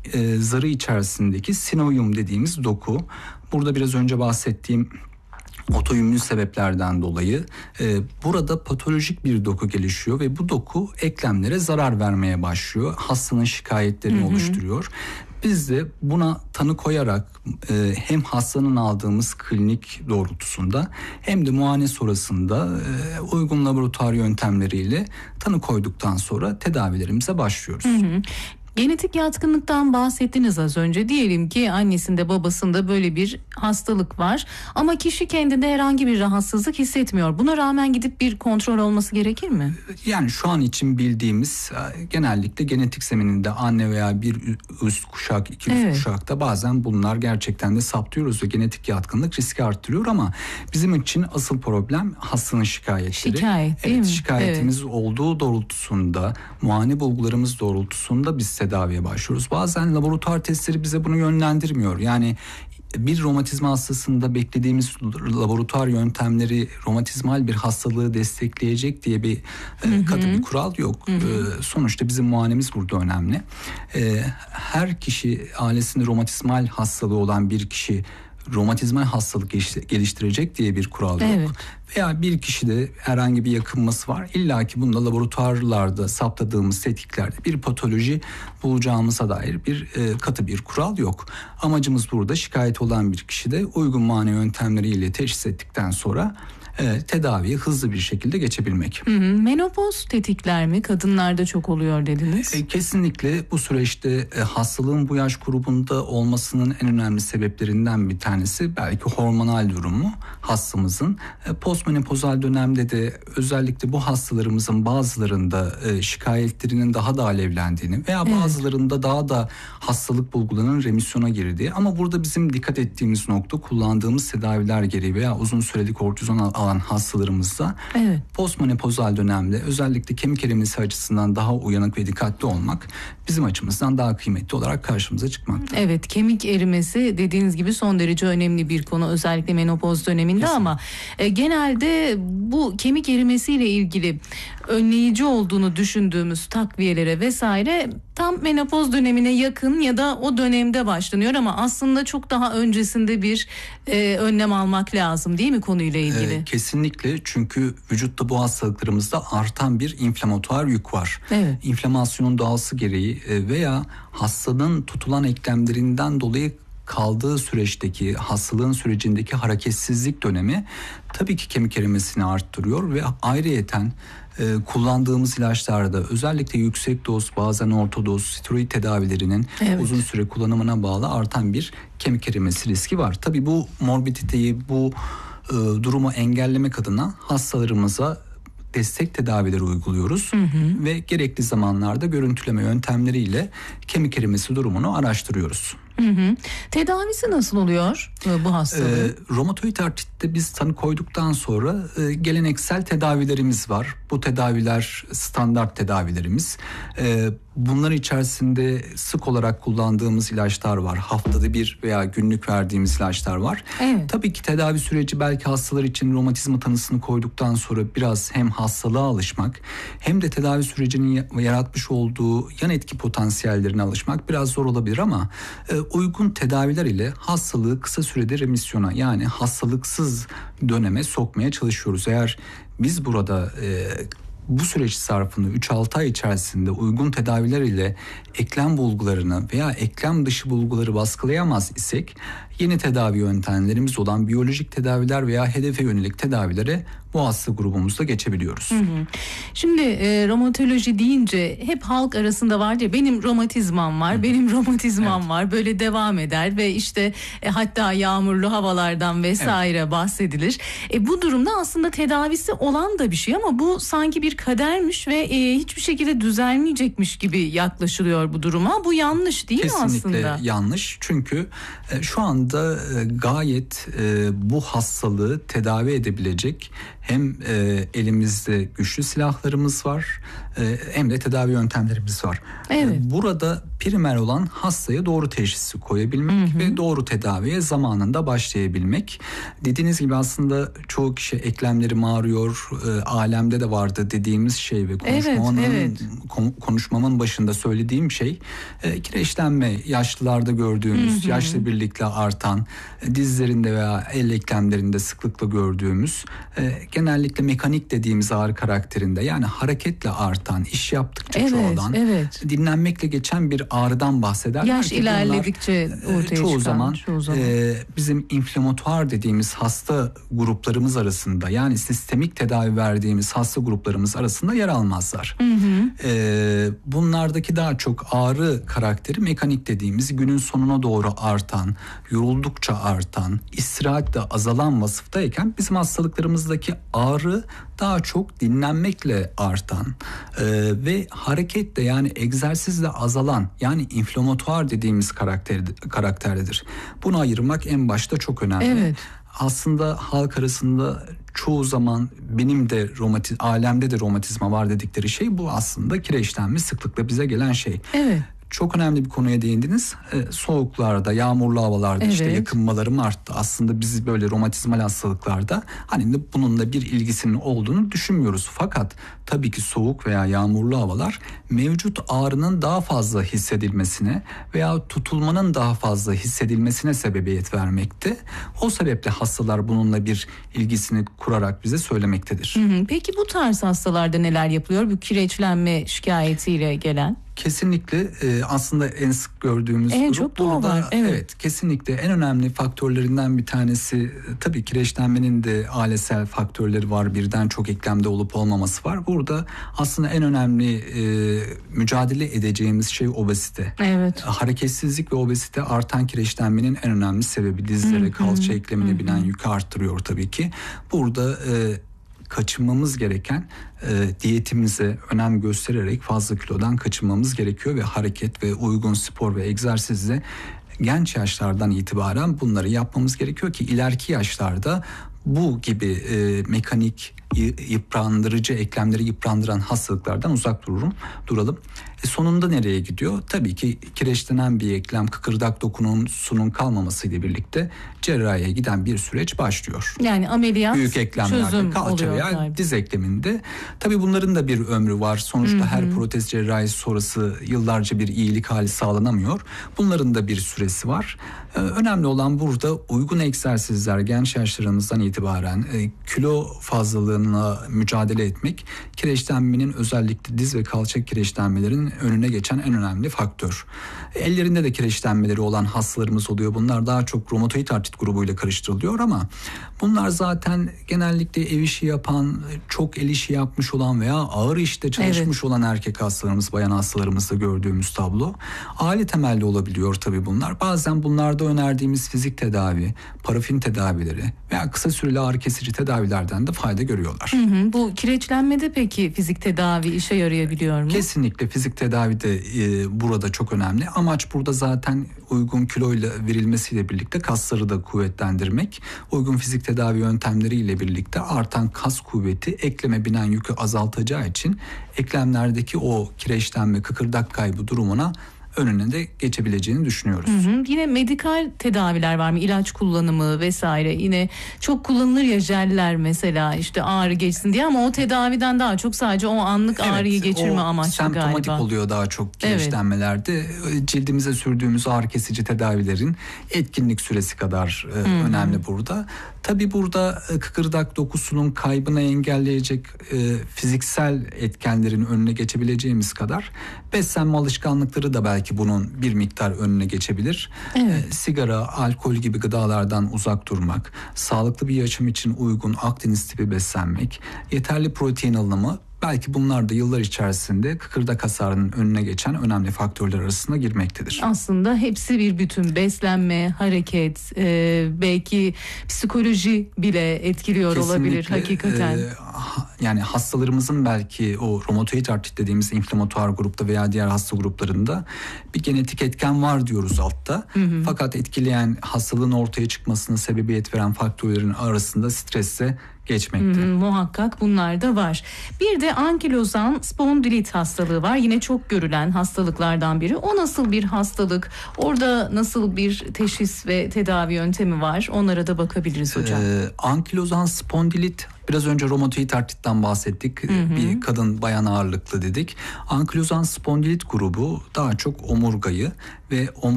zarı içerisindeki sinovium dediğimiz doku. Burada biraz önce bahsettiğim otoimmün sebeplerden dolayı burada patolojik bir doku gelişiyor ve bu doku eklemlere zarar vermeye başlıyor. Hastanın şikayetlerini oluşturuyor. Biz de buna tanı koyarak hem hastanın aldığımız klinik doğrultusunda hem de muayene sonrasında uygun laboratuvar yöntemleriyle tanı koyduktan sonra tedavilerimize başlıyoruz. Genetik yatkınlıktan bahsettiniz az önce. Diyelim ki annesinde babasında böyle bir hastalık var ama kişi kendinde herhangi bir rahatsızlık hissetmiyor. Buna rağmen gidip bir kontrol olması gerekir mi? Yani şu an için bildiğimiz genellikle genetik zemininde anne veya bir üst kuşak, iki üst kuşakta bazen bunlar gerçekten de saptıyoruz ve genetik yatkınlık riski arttırıyor ama bizim için asıl problem hastanın şikayetleri. Şikayet değil mi? Şikayetimiz olduğu doğrultusunda, muayene bulgularımız doğrultusunda biz tedaviye başlıyoruz. Bazen laboratuvar testleri bize bunu yönlendirmiyor. Yani bir romatizma hastasında beklediğimiz laboratuvar yöntemleri romatizmal bir hastalığı destekleyecek diye bir katı bir kural yok. Sonuçta bizim muayenemiz burada önemli. Her kişi ailesinde romatizmal hastalığı olan bir kişi romatizmal hastalık geliştirecek diye bir kural yok. Veya bir kişide herhangi bir yakınması var. İlla ki bunda laboratuvarlarda saptadığımız tetiklerde bir patoloji bulacağımıza dair bir katı bir kural yok. Amacımız burada şikayet olan bir kişide uygun muayene yöntemleriyle teşhis ettikten sonra tedaviye hızlı bir şekilde geçebilmek. Menopoz tetikler mi? Kadınlarda çok oluyor dediniz. Kesinlikle bu süreçte hastalığın bu yaş grubunda olmasının en önemli sebeplerinden bir tanesi belki hormonal durumu hastamızın. Postmenopozal dönemde de özellikle bu hastalarımızın bazılarında şikayetlerinin daha da alevlendiğini veya bazılarında daha da hastalık bulgularının remisyona girdiği ama burada bizim dikkat ettiğimiz nokta kullandığımız tedaviler gereği veya uzun süreli kortizon alan hastalarımızda postmenopozal dönemde özellikle kemik erimesi açısından daha uyanık ve dikkatli olmak bizim açımızdan daha kıymetli olarak karşımıza çıkmakta. Evet, kemik erimesi dediğiniz gibi son derece önemli bir konu özellikle menopoz döneminde. Kesinlikle. Ama genelde bu kemik erimesiyle ilgili önleyici olduğunu düşündüğümüz takviyelere vesaire tam menopoz dönemine yakın ya da o dönemde başlanıyor ama aslında çok daha öncesinde bir önlem almak lazım değil mi konuyla ilgili? Kesinlikle, çünkü vücutta bu hastalıklarımızda artan bir inflamatuar yük var. İnflamasyonun doğası gereği veya hastanın tutulan eklemlerinden dolayı kaldığı süreçteki hastalığın sürecindeki hareketsizlik dönemi tabii ki kemik erimesini arttırıyor ve ayrıyeten kullandığımız ilaçlarda özellikle yüksek doz bazen orta doz steroid tedavilerinin uzun süre kullanımına bağlı artan bir kemik erimesi riski var. Tabii bu morbiditeyi, bu durumu engellemek adına hastalarımıza destek tedavileri uyguluyoruz ve gerekli zamanlarda görüntüleme yöntemleriyle kemik erimesi durumunu araştırıyoruz. Tedavisi nasıl oluyor bu hastalığın? Romatoid artritte biz tanı koyduktan sonra geleneksel tedavilerimiz var. Bu tedaviler standart tedavilerimiz. Bunlar içerisinde sık olarak kullandığımız ilaçlar var. Haftada bir veya günlük verdiğimiz ilaçlar var. Tabii ki tedavi süreci belki hastalar için romatizma tanısını koyduktan sonra biraz hem hastalığa alışmak hem de tedavi sürecinin yaratmış olduğu yan etki potansiyellerine alışmak biraz zor olabilir ama uygun tedaviler ile hastalığı kısa sürede remisyona yani hastalıksız döneme sokmaya çalışıyoruz. Eğer biz burada bu süreç zarfını 3-6 ay içerisinde uygun tedaviler ile eklem bulgularını veya eklem dışı bulguları baskılayamaz isek yeni tedavi yöntemlerimiz olan biyolojik tedaviler veya hedefe yönelik tedavilere bu hasta grubumuzda geçebiliyoruz. Şimdi romatoloji deyince hep halk arasında var ya benim romatizmam var, benim romatizmam var böyle devam eder ve işte hatta yağmurlu havalardan vesaire bahsedilir. Bu durumda aslında tedavisi olan da bir şey ama bu sanki bir kadermiş ve hiçbir şekilde düzelmeyecekmiş gibi yaklaşılıyor bu duruma. Bu yanlış değil mi aslında? Kesinlikle yanlış, çünkü şu anda gayet bu hastalığı tedavi edebilecek hem elimizde güçlü silahlarımız var hem de tedavi yöntemlerimiz var. Evet. Burada primer olan hastaya doğru teşhisi koyabilmek ve doğru tedaviye zamanında başlayabilmek. Dediğiniz gibi aslında çoğu kişi eklemlerim ağrıyor, alemde de vardı dediğimiz şey ve konuşmamın başında söylediğim şey kireçlenme, yaşlılarda gördüğümüz, yaşla birlikte artan, dizlerinde veya el eklemlerinde sıklıkla gördüğümüz, genellikle mekanik dediğimiz ağrı karakterinde, yani hareketle artan, iş yaptıkça çoğalan, dinlenmekle geçen bir ağrıdan bahseder. Yaş ilerledikçe ortaya çoğu çıkan. zaman bizim inflamatuar dediğimiz hasta gruplarımız arasında, yani sistemik tedavi verdiğimiz hasta gruplarımız arasında yer almazlar. Bunlardaki daha çok ağrı karakteri mekanik dediğimiz, günün sonuna doğru artan, yoruldukça artan, istirahatle azalan vasıftayken bizim hastalıklarımızdaki ağrı daha çok dinlenmekle artan ve hareketle, yani egzersizle azalan, yani inflamatuar dediğimiz karakterlidir. Bunu ayırmak en başta çok önemli. Evet. Aslında halk arasında çoğu zaman benim de alemde de romatizma var dedikleri şey bu, aslında kireçlenme sıklıkla bize gelen şey. Evet. Çok önemli bir konuya değindiniz. Soğuklarda, yağmurlu havalarda işte yakınmalarım arttı. Aslında biz böyle romatizmal hastalıklarda hani de bununla bir ilgisinin olduğunu düşünmüyoruz. Fakat tabii ki soğuk veya yağmurlu havalar mevcut ağrının daha fazla hissedilmesine veya tutulmanın daha fazla hissedilmesine sebebiyet vermekte. O sebeple hastalar bununla bir ilgisini kurarak bize söylemektedir. Peki bu tarz hastalarda neler yapılıyor? Bu kireçlenme şikayetiyle gelen? Kesinlikle aslında en sık gördüğümüz en grup çok burada. Var. Evet, kesinlikle en önemli faktörlerinden bir tanesi, tabii kireçlenmenin de ailesel faktörleri var. Birden çok eklemde olup olmaması var. Burada aslında en önemli mücadele edeceğimiz şey obezite. Evet. Hareketsizlik ve obezite artan kireçlenmenin en önemli sebebi. Dizlere, kalça eklemine binen yükü arttırıyor tabii ki. Burada kaçınmamız gereken, diyetimize önem göstererek fazla kilodan kaçınmamız gerekiyor ve hareket ve uygun spor ve egzersizle genç yaşlardan itibaren bunları yapmamız gerekiyor ki ileriki yaşlarda bu gibi mekanik, yıprandırıcı, eklemleri yıprandıran hastalıklardan uzak duralım. Sonunda nereye gidiyor? Tabii ki kireçlenen bir eklem, kıkırdak dokusunun kalmamasıyla birlikte cerrahiye giden bir süreç başlıyor. Yani ameliyat, büyük eklemlerde, kalça veya diz ekleminde. Tabii bunların da bir ömrü var. Sonuçta her protez cerrahisi sonrası yıllarca bir iyilik hali sağlanamıyor. Bunların da bir süresi var. Önemli olan burada uygun egzersizler, genç yaşlarımızdan itibaren kilo fazlalığına mücadele etmek, kireçlenmenin, özellikle diz ve kalça kireçlenmelerinin önüne geçen en önemli faktör. Ellerinde de kireçlenmeleri olan hastalarımız oluyor. Bunlar daha çok romatoid artrit grubuyla karıştırılıyor ama bunlar zaten genellikle ev işi yapan, çok el işi yapmış olan veya ağır işte çalışmış olan erkek hastalarımız, bayan hastalarımızda gördüğümüz tablo. Aile temelli olabiliyor tabii bunlar. Bazen bunlarda önerdiğimiz fizik tedavi, parafin tedavileri veya kısa süreli ağrı kesici tedavilerden de fayda görüyorlar. Bu kireçlenmede peki fizik tedavi işe yarayabiliyor mu? Kesinlikle fizik tedavi de burada çok önemli. Amaç burada zaten uygun kiloyla verilmesiyle birlikte kasları da kuvvetlendirmek. Uygun fizik tedavi yöntemleriyle birlikte artan kas kuvveti ekleme binen yükü azaltacağı için eklemlerdeki o kireçlenme, kıkırdak kaybı durumuna önüne de geçebileceğini düşünüyoruz. Yine medikal tedaviler var mı? İlaç kullanımı vesaire. Yine çok kullanılır ya jeller mesela, işte ağrı geçsin diye, ama o tedaviden daha çok sadece o anlık ağrıyı geçirme amaçlı galiba. Semptomatik oluyor daha çok kireçlenmelerde. Cildimize sürdüğümüz ağrı kesici tedavilerin etkinlik süresi kadar önemli burada. Tabii burada kıkırdak dokusunun kaybını engelleyecek fiziksel etkenlerin önüne geçebileceğimiz kadar beslenme alışkanlıkları da belki bunun bir miktar önüne geçebilir. Sigara, alkol gibi gıdalardan uzak durmak, sağlıklı bir yaşam için uygun Akdeniz tipi beslenmek, yeterli protein alımı, belki bunlar da yıllar içerisinde kıkırdak hasarının önüne geçen önemli faktörler arasında girmektedir. Aslında hepsi bir bütün. Beslenme, hareket, belki psikoloji bile etkiliyor olabilir hakikaten. Yani hastalarımızın belki o romatoid artrit dediğimiz inflamatuar grupta veya diğer hasta gruplarında bir genetik etken var diyoruz altta. Fakat etkileyen, hastalığın ortaya çıkmasına sebebiyet veren faktörlerin arasında stresle geçmekte. Muhakkak bunlar da var. Bir de ankilozan spondilit hastalığı var. Yine çok görülen hastalıklardan biri. O nasıl bir hastalık? Orada nasıl bir teşhis ve tedavi yöntemi var? Onlara da bakabiliriz hocam. Ankilozan spondilit, biraz önce romatoid artritten bahsettik. Bir kadın bayan ağırlıklı dedik. Ankilozan spondilit grubu daha çok omurgayı ve